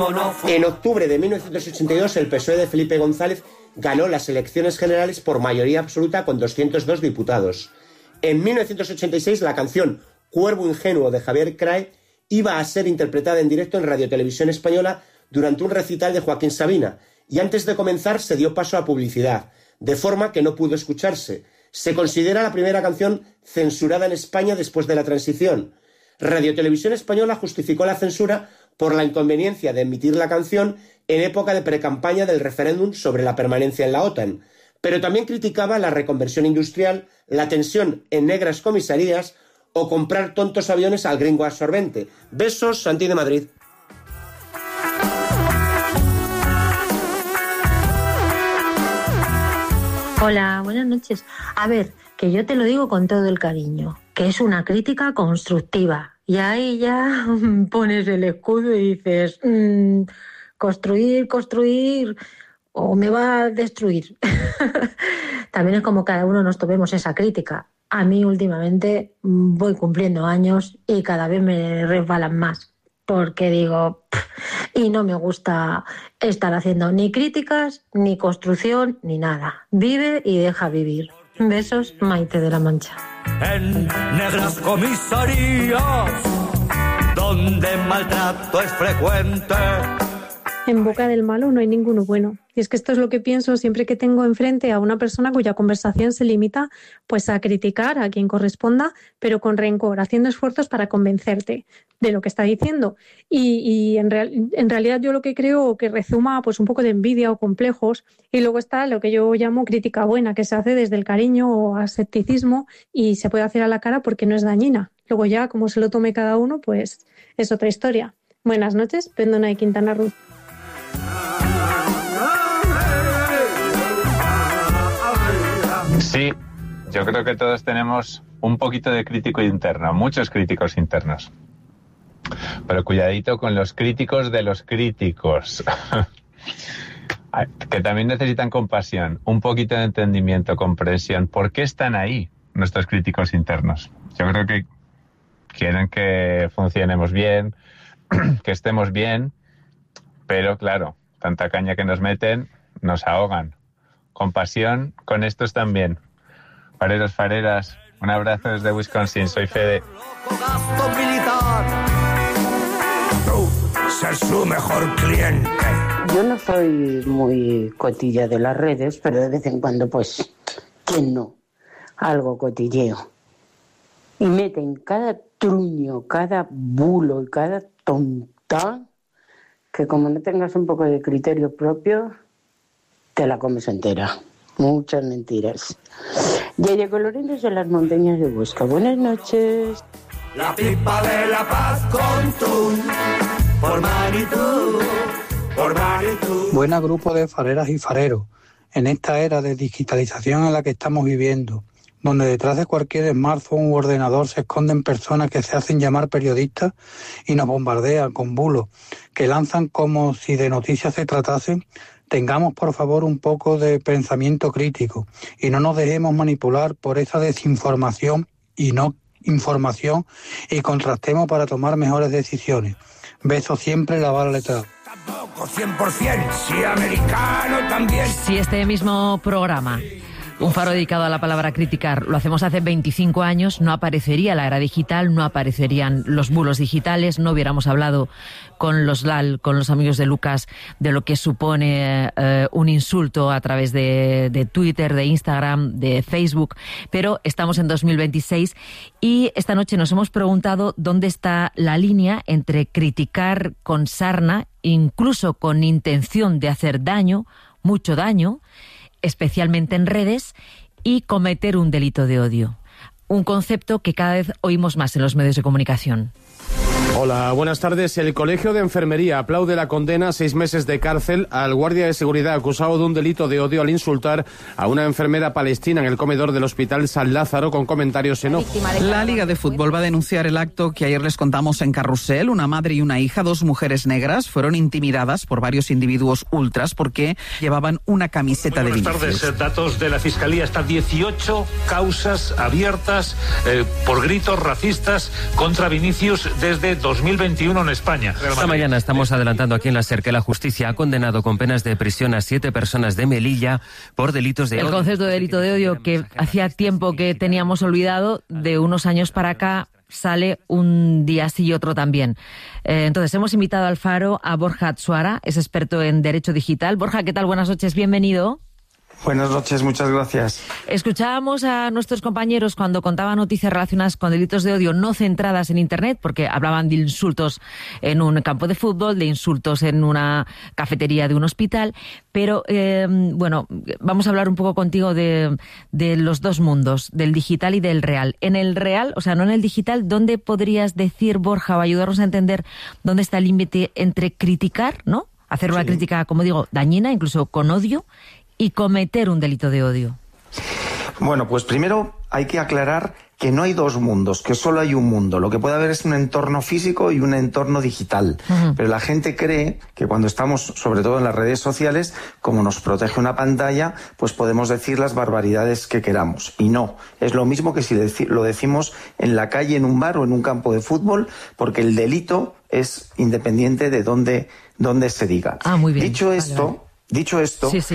En octubre de 1982, el PSOE de Felipe González ganó las elecciones generales por mayoría absoluta con 202 diputados. En 1986, la canción Cuervo Ingenuo de Javier Crae iba a ser interpretada en directo en Radio Televisión Española durante un recital de Joaquín Sabina, y antes de comenzar se dio paso a publicidad, de forma que no pudo escucharse. Se considera la primera canción censurada en España después de la transición. Radio Televisión Española justificó la censura por la inconveniencia de emitir la canción en época de precampaña del referéndum sobre la permanencia en la OTAN, pero también criticaba la reconversión industrial, la tensión en negras comisarías o comprar tontos aviones al gringo absorbente. Besos, Santi de Madrid. Hola, buenas noches. A ver, que yo te lo digo con todo el cariño, que es una crítica constructiva. Y ahí ya pones el escudo y dices, construir, o me va a destruir. También es como cada uno nos tomemos esa crítica. A mí últimamente voy cumpliendo años y cada vez me resbalan más, porque digo, y no me gusta estar haciendo ni críticas, ni construcción, ni nada. Vive y deja vivir. Besos, Maite de la Mancha. En negras comisarías, donde el maltrato es frecuente. En boca del malo no hay ninguno bueno. Y es que esto es lo que pienso siempre que tengo enfrente a una persona cuya conversación se limita pues a criticar a quien corresponda, pero con rencor, haciendo esfuerzos para convencerte de lo que está diciendo. Y en realidad yo lo que creo que rezuma pues un poco de envidia o complejos, y luego está lo que yo llamo crítica buena, que se hace desde el cariño o ascepticismo y se puede hacer a la cara porque no es dañina. Luego ya, como se lo tome cada uno, pues es otra historia. Buenas noches, Pendona de Quintana Roo. Sí, yo creo que todos tenemos un poquito de crítico interno, muchos críticos internos. Pero cuidadito con los críticos de los críticos, que también necesitan compasión, un poquito de entendimiento, comprensión. ¿Por qué están ahí nuestros críticos internos? Yo creo que quieren que funcionemos bien, que estemos bien, pero claro, tanta caña que nos meten, nos ahogan. Compasión con estos también. Fareros, fareras, un abrazo desde Wisconsin, soy Fede. Ser su mejor cliente. Yo no soy muy cotilla de las redes, pero de vez en cuando, pues, ¿quién no? Algo cotilleo. Y meten cada truño, cada bulo y cada tonta, que como no tengas un poco de criterio propio, te la comes entera. Muchas mentiras. Yeye Colorines de las montañas de Huesca. Buenas noches. La pipa de la paz con tú, por Manitou, por Manitou. Buena grupo de fareras y fareros. En esta era de digitalización en la que estamos viviendo, donde detrás de cualquier smartphone u ordenador se esconden personas que se hacen llamar periodistas y nos bombardean con bulos que lanzan como si de noticias se tratasen, tengamos por favor un poco de pensamiento crítico y no nos dejemos manipular por esa desinformación y no información y contrastemos para tomar mejores decisiones. Beso siempre, la bala letal. Tampoco 100%, si americano también. Si este mismo programa, un faro dedicado a la palabra criticar, lo hacemos hace 25 años, no aparecería la era digital, no aparecerían los bulos digitales, no hubiéramos hablado con los LAL, con los amigos de Lucas, de lo que supone un insulto a través de Twitter, de Instagram, de Facebook. Pero estamos en 2026 y esta noche nos hemos preguntado dónde está la línea entre criticar con sarna, incluso con intención de hacer daño, mucho daño, especialmente en redes, y cometer un delito de odio. Un concepto que cada vez oímos más en los medios de comunicación. Hola, buenas tardes. El Colegio de Enfermería aplaude la condena a 6 meses de cárcel al guardia de seguridad acusado de un delito de odio al insultar a una enfermera palestina en el comedor del Hospital San Lázaro con comentarios xenófobos. La Liga de Fútbol va a denunciar el acto que ayer les contamos en Carrusel. Una madre y una hija, 2 mujeres negras, fueron intimidadas por varios individuos ultras porque llevaban una camiseta de Vinicius. Buenas tardes. Datos de la Fiscalía. Hasta 18 causas abiertas por gritos racistas contra Vinicius desde 2021 en España. Esta mañana estamos adelantando aquí en la SER que la justicia ha condenado con penas de prisión a 7 personas de Melilla por delitos de odio. El concepto de delito de odio, que hacía tiempo que teníamos olvidado, de unos años para acá sale un día sí y otro también. Entonces hemos invitado al Faro a Borja Atsuara, es experto en Derecho Digital. Borja, ¿qué tal? Buenas noches, bienvenido. Buenas noches, muchas gracias. Escuchábamos a nuestros compañeros cuando contaban noticias relacionadas con delitos de odio no centradas en Internet, porque hablaban de insultos en un campo de fútbol, de insultos en una cafetería de un hospital, pero bueno, vamos a hablar un poco contigo de los dos mundos, del digital y del real. En el real, o sea, no en el digital, ¿dónde podrías decir, Borja, o ayudarnos a entender dónde está el límite entre criticar, ¿no? Hacer una crítica, como digo, dañina, incluso con odio, y cometer un delito de odio? Bueno, pues primero hay que aclarar que no hay dos mundos, que solo hay un mundo. Lo que puede haber es un entorno físico y un entorno digital. Pero la gente cree que cuando estamos, sobre todo en las redes sociales, como nos protege una pantalla, pues podemos decir las barbaridades que queramos. Y no, es lo mismo que si lo decimos en la calle, en un bar o en un campo de fútbol, porque el delito es independiente de dónde se diga. Muy bien. Dicho esto, sí.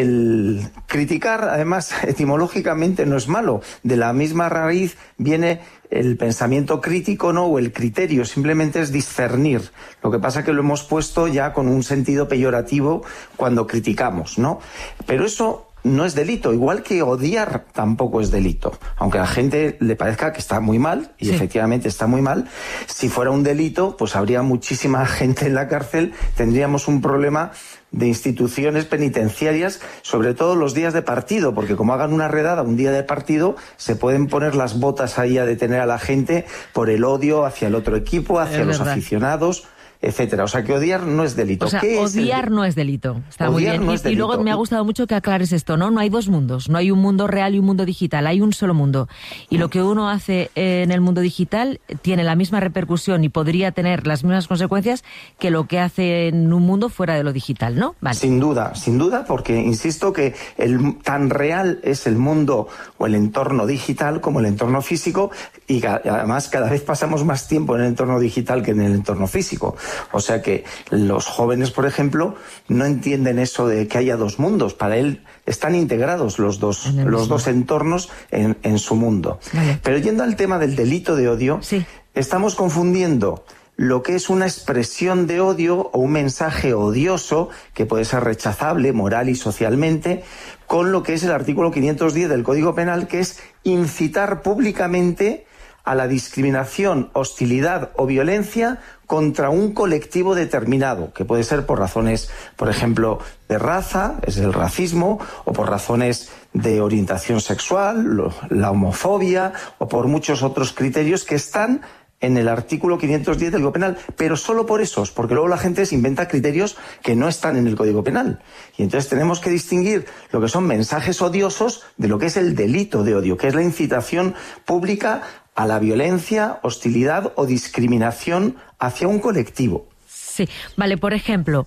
El criticar, además, etimológicamente no es malo. De la misma raíz viene el pensamiento crítico, ¿no? O el criterio, simplemente es discernir. Lo que pasa es que lo hemos puesto ya con un sentido peyorativo cuando criticamos, ¿no? Pero eso no es delito, igual que odiar tampoco es delito. Aunque a la gente le parezca que está muy mal, y efectivamente está muy mal, si fuera un delito, pues habría muchísima gente en la cárcel, tendríamos un problema de instituciones penitenciarias, sobre todo los días de partido, porque como hagan una redada un día de partido, se pueden poner las botas ahí a detener a la gente por el odio hacia el otro equipo, hacia los aficionados, etcétera. O sea, que odiar no es delito. O sea, odiar no es delito. Está muy bien. Y luego me ha gustado mucho que aclares esto, ¿no? No hay dos mundos. No hay un mundo real y un mundo digital. Hay un solo mundo. Y lo que uno hace en el mundo digital tiene la misma repercusión y podría tener las mismas consecuencias que lo que hace en un mundo fuera de lo digital, ¿no? Vale. Sin duda, porque insisto que tan real es el mundo o el entorno digital como el entorno físico, y además cada vez pasamos más tiempo en el entorno digital que en el entorno físico. O sea que los jóvenes, por ejemplo, no entienden eso de que haya dos mundos. Para él están integrados los dos entornos en su mundo. Vale. Pero yendo al tema del delito de odio, estamos confundiendo lo que es una expresión de odio o un mensaje odioso, que puede ser rechazable moral y socialmente, con lo que es el artículo 510 del Código Penal, que es incitar públicamente a la discriminación, hostilidad o violencia contra un colectivo determinado, que puede ser por razones, por ejemplo, de raza, es el racismo, o por razones de orientación sexual, la homofobia, o por muchos otros criterios que están en el artículo 510 del Código Penal, pero solo por esos, porque luego la gente se inventa criterios que no están en el Código Penal. Y entonces tenemos que distinguir lo que son mensajes odiosos de lo que es el delito de odio, que es la incitación pública a la violencia, hostilidad o discriminación hacia un colectivo. Sí, vale, por ejemplo,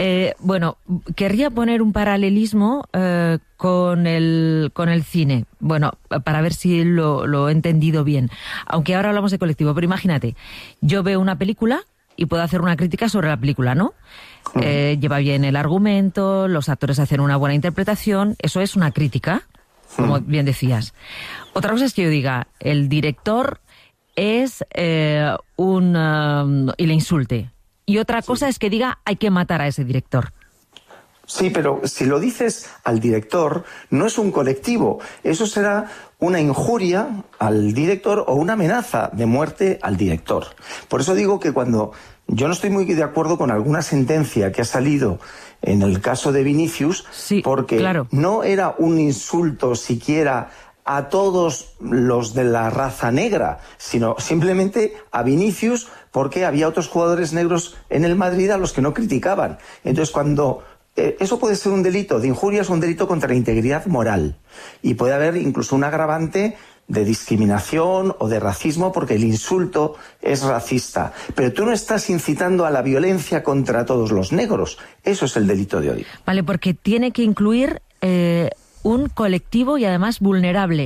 querría poner un paralelismo con el cine, bueno, para ver si lo he entendido bien, aunque ahora hablamos de colectivo, pero imagínate, yo veo una película y puedo hacer una crítica sobre la película, ¿no? Lleva bien el argumento, los actores hacen una buena interpretación, eso es una crítica, como bien decías. Otra cosa es que yo diga, el director es y le insulte. Y otra cosa es que diga, hay que matar a ese director. Sí, pero si lo dices al director, no es un colectivo. Eso será una injuria al director o una amenaza de muerte al director. Por eso digo que cuando yo no estoy muy de acuerdo con alguna sentencia que ha salido en el caso de Vinicius, porque no era un insulto siquiera a todos los de la raza negra, sino simplemente a Vinicius, porque había otros jugadores negros en el Madrid a los que no criticaban. Entonces, cuando eso puede ser un delito de injuria, es un delito contra la integridad moral, y puede haber incluso un agravante de discriminación o de racismo, porque el insulto es racista. Pero tú no estás incitando a la violencia contra todos los negros. Eso es el delito de odio. Vale, porque tiene que incluir un colectivo y además vulnerable.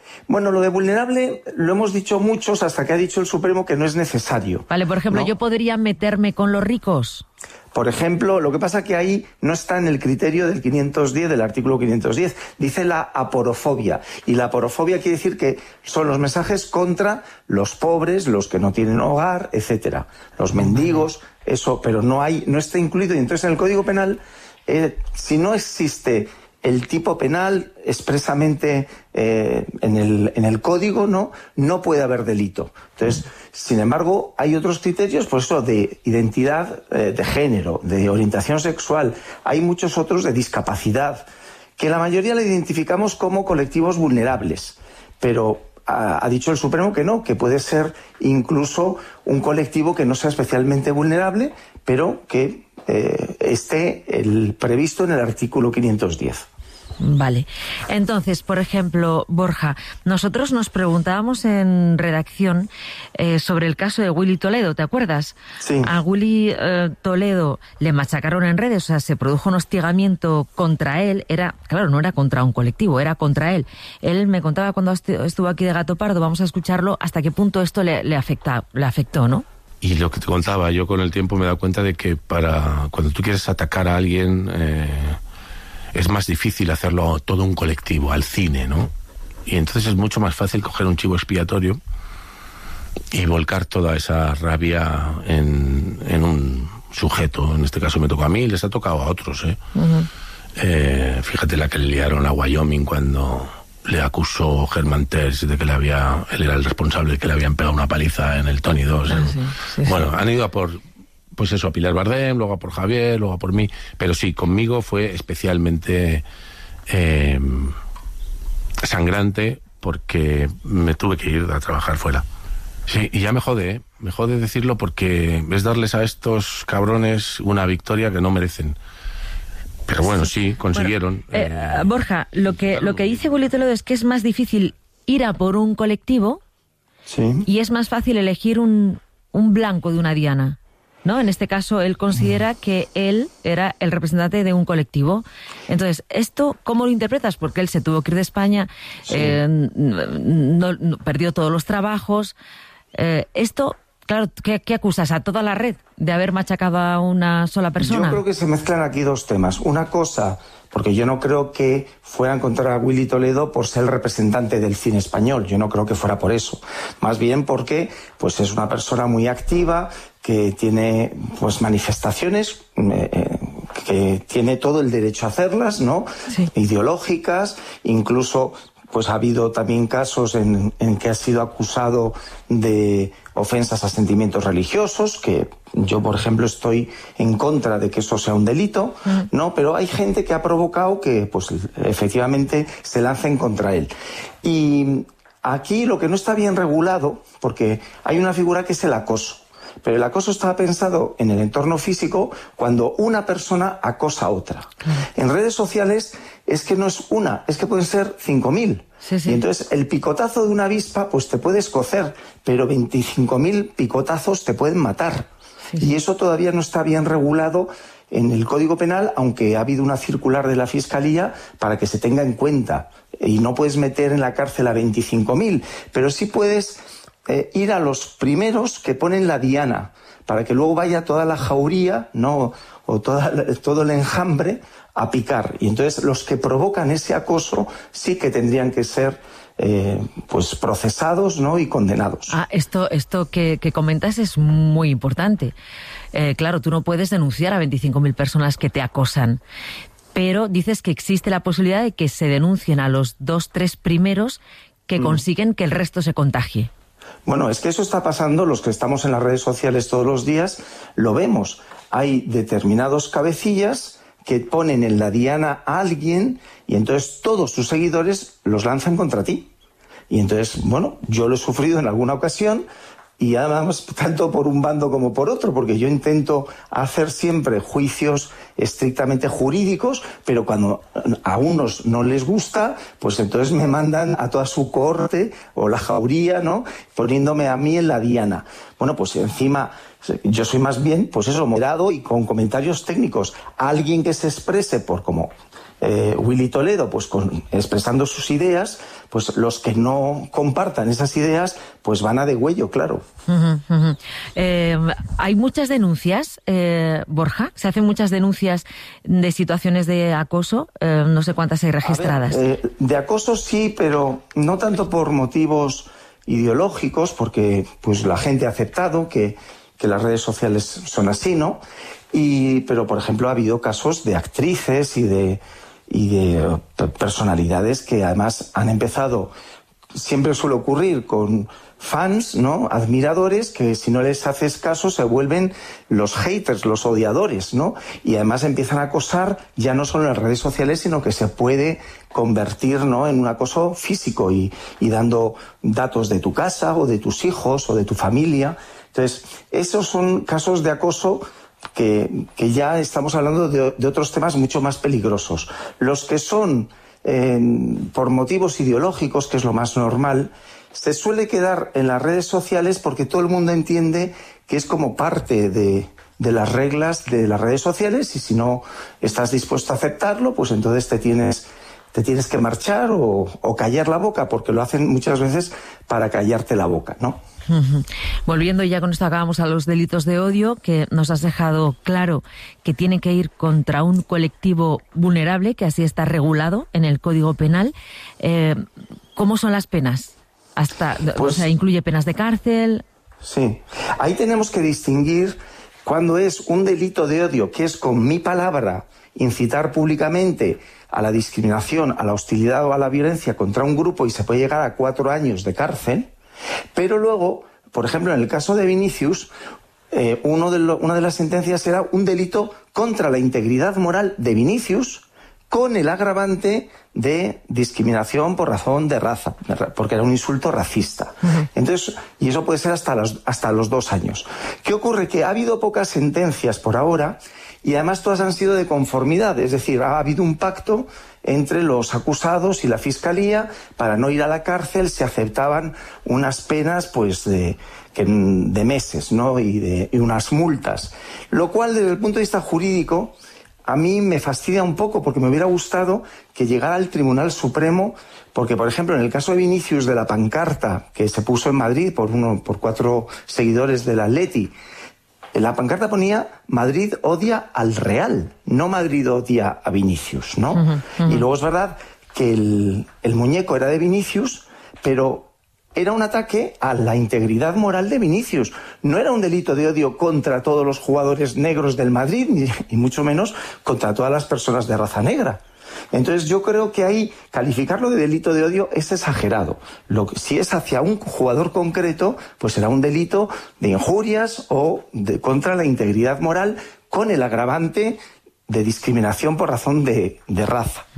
Bueno, lo de vulnerable lo hemos dicho muchos hasta que ha dicho el Supremo que no es necesario. Vale, por ejemplo, ¿no? ¿yo podría meterme con los ricos? Por ejemplo, lo que pasa que ahí no está en el criterio del 510, del artículo 510. Dice la aporofobia. Y la aporofobia quiere decir que son los mensajes contra los pobres, los que no tienen hogar, etcétera. Los mendigos, eso, pero no está incluido. Y entonces en el Código Penal, si no existe el tipo penal expresamente en el código, no puede haber delito. Entonces, sin embargo, hay otros criterios, pues eso, de identidad de género, de orientación sexual. Hay muchos otros de discapacidad, que la mayoría la identificamos como colectivos vulnerables. Pero ha dicho el Supremo que no, que puede ser incluso un colectivo que no sea especialmente vulnerable, pero que esté previsto en el artículo 510. Vale. Entonces, por ejemplo, Borja, nosotros nos preguntábamos en redacción sobre el caso de Willy Toledo, ¿te acuerdas? Sí. A Willy Toledo le machacaron en redes, o sea, se produjo un hostigamiento contra él. Claro, no era contra un colectivo, era contra él. Él me contaba cuando estuvo aquí de Gato Pardo, vamos a escucharlo, hasta qué punto esto le afectó, ¿no? Y lo que te contaba, yo con el tiempo me he dado cuenta de que cuando tú quieres atacar a alguien, es más difícil hacerlo a todo un colectivo, al cine, ¿no? Y entonces es mucho más fácil coger un chivo expiatorio y volcar toda esa rabia en un sujeto. En este caso me tocó a mí y les ha tocado a otros, ¿eh? Uh-huh. Fíjate la que le liaron a Wyoming cuando le acusó Herman Terz de que él era el responsable de que le habían pegado una paliza en el Tony 2. Sí. Bueno, han ido a por... Pues eso, a Pilar Bardem, luego a por Javier, luego a por mí. Pero sí, conmigo fue especialmente sangrante porque me tuve que ir a trabajar fuera. Sí, y ya me jode decirlo porque es darles a estos cabrones una victoria que no merecen. Pero bueno, sí, consiguieron. Bueno, Borja, lo que dice Willy Toledo es que es más difícil ir a por un colectivo, sí, y es más fácil elegir un blanco de una diana. ¿No? En este caso, él considera que él era el representante de un colectivo. Entonces, ¿esto cómo lo interpretas? Porque él se tuvo que ir de España, sí, no perdió todos los trabajos. Esto, claro, ¿qué acusas? ¿A toda la red de haber machacado a una sola persona? Yo creo que se mezclan aquí dos temas. Una cosa, porque yo no creo que fueran contra Willy Toledo por ser el representante del cine español. Yo no creo que fuera por eso. Más bien porque pues es una persona muy activa, que tiene pues manifestaciones, que tiene todo el derecho a hacerlas, ¿no? Sí. Ideológicas, incluso pues ha habido también casos en que ha sido acusado de ofensas a sentimientos religiosos, que yo, por ejemplo, estoy en contra de que eso sea un delito, ¿no? Pero hay gente que ha provocado que, pues, efectivamente se lancen contra él. Y aquí lo que no está bien regulado, porque hay una figura que es el acoso. Pero el acoso estaba pensado en el entorno físico cuando una persona acosa a otra. En redes sociales es que no es una, es que pueden ser 5.000. Sí, sí. Y entonces el picotazo de una avispa pues te puede escocer, pero 25.000 picotazos te pueden matar. Sí, sí. Y eso todavía no está bien regulado en el Código Penal, aunque ha habido una circular de la Fiscalía para que se tenga en cuenta. Y no puedes meter en la cárcel a 25.000, pero sí puedes ir a los primeros que ponen la diana, para que luego vaya toda la jauría, ¿no? O todo el enjambre a picar. Y entonces los que provocan ese acoso sí que tendrían que ser pues procesados, ¿no? Y condenados. Esto que comentas es muy importante. Claro, tú no puedes denunciar a 25.000 personas que te acosan, pero dices que existe la posibilidad de que se denuncien a los 2-3 primeros que consiguen que el resto se contagie. Bueno, es que eso está pasando, los que estamos en las redes sociales todos los días, lo vemos. Hay determinados cabecillas que ponen en la diana a alguien y entonces todos sus seguidores los lanzan contra ti. Y entonces, bueno, yo lo he sufrido en alguna ocasión y además tanto por un bando como por otro, porque yo intento hacer siempre juicios estrictamente jurídicos, pero cuando a unos no les gusta, pues entonces me mandan a toda su corte o la jauría, ¿no? Poniéndome a mí en la diana. Bueno, pues encima Yo soy más bien, pues eso, moderado y con comentarios técnicos. Alguien que se exprese por como Willy Toledo, pues expresando sus ideas, pues los que no compartan esas ideas, pues van a degüello, claro. Hay muchas denuncias, Borja, se hacen muchas denuncias de situaciones de acoso, no sé cuántas hay registradas. De acoso sí, pero no tanto por motivos ideológicos, porque pues la gente ha aceptado que las redes sociales son así, ¿no? Pero, por ejemplo, ha habido casos de actrices y de personalidades que además han empezado, siempre suele ocurrir con fans, ¿no? Admiradores, que si no les haces caso se vuelven los haters, los odiadores, ¿no? Y además empiezan a acosar ya no solo en las redes sociales, sino que se puede convertir, ¿no?, en un acoso físico y dando datos de tu casa o de tus hijos o de tu familia. Entonces, esos son casos de acoso que ya estamos hablando de otros temas mucho más peligrosos. Los que son por motivos ideológicos, que es lo más normal, se suele quedar en las redes sociales porque todo el mundo entiende que es como parte de las reglas de las redes sociales, y si no estás dispuesto a aceptarlo, pues entonces te tienes que marchar o callar la boca, porque lo hacen muchas veces para callarte la boca, ¿no? Volviendo, ya con esto acabamos, a los delitos de odio, que nos has dejado claro que tienen que ir contra un colectivo vulnerable, que así está regulado en el Código Penal. ¿Cómo son las penas? O sea, ¿incluye penas de cárcel? Sí, ahí tenemos que distinguir cuando es un delito de odio, que es con mi palabra incitar públicamente a la discriminación, a la hostilidad o a la violencia contra un grupo, y se puede llegar a 4 años de cárcel. Pero luego, por ejemplo, en el caso de Vinicius, una de las sentencias era un delito contra la integridad moral de Vinicius, con el agravante de discriminación por razón de raza, porque era un insulto racista. Entonces, y eso puede ser hasta los 2 años. ¿Qué ocurre? Que ha habido pocas sentencias por ahora, y además todas han sido de conformidad, es decir, ha habido un pacto entre los acusados y la Fiscalía para no ir a la cárcel. Se aceptaban unas penas pues de meses, ¿no? y unas multas, lo cual desde el punto de vista jurídico a mí me fastidia un poco, porque me hubiera gustado que llegara al Tribunal Supremo, porque, por ejemplo, en el caso de Vinicius, de la pancarta que se puso en Madrid por 4 seguidores del Atleti, en la pancarta ponía Madrid odia al Real, no Madrid odia a Vinicius, ¿no? Y luego es verdad que el muñeco era de Vinicius, pero era un ataque a la integridad moral de Vinicius. No era un delito de odio contra todos los jugadores negros del Madrid, ni mucho menos contra todas las personas de raza negra. Entonces yo creo que ahí calificarlo de delito de odio es exagerado. Si es hacia un jugador concreto, pues será un delito de injurias o contra la integridad moral, con el agravante de discriminación por razón de raza.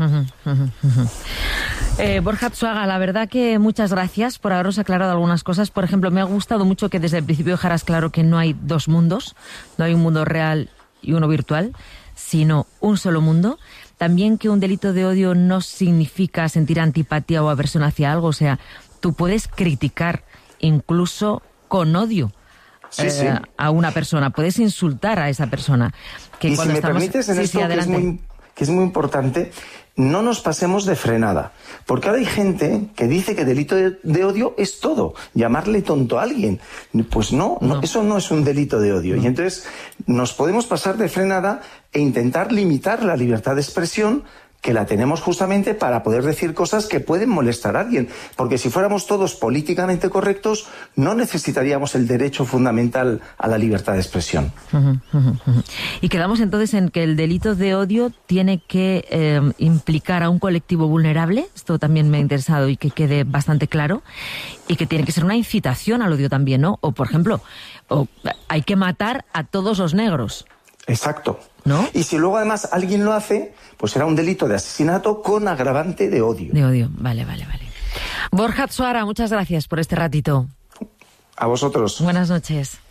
Borja Atsuaga, la verdad que muchas gracias por habernos aclarado algunas cosas. Por ejemplo, me ha gustado mucho que desde el principio dejaras claro que no hay 2 mundos, no hay un mundo real y uno virtual, sino un solo mundo. También que un delito de odio no significa sentir antipatía o aversión hacia algo. O sea, tú puedes criticar incluso con odio a una persona, puedes insultar a esa persona. Y si me permites en esto, que es muy importante, no nos pasemos de frenada, porque ahora hay gente que dice que delito de odio es todo, llamarle tonto a alguien. Pues no, eso no es un delito de odio. Y entonces nos podemos pasar de frenada e intentar limitar la libertad de expresión, que la tenemos justamente para poder decir cosas que pueden molestar a alguien. Porque si fuéramos todos políticamente correctos, no necesitaríamos el derecho fundamental a la libertad de expresión. Y quedamos entonces en que el delito de odio tiene que implicar a un colectivo vulnerable. Esto también me ha interesado y que quede bastante claro. Y que tiene que ser una incitación al odio también, ¿no? O, por ejemplo, hay que matar a todos los negros. Exacto. ¿No? Y si luego además alguien lo hace, pues será un delito de asesinato con agravante de odio. De odio, vale. Borja Atsuaga, muchas gracias por este ratito. A vosotros. Buenas noches.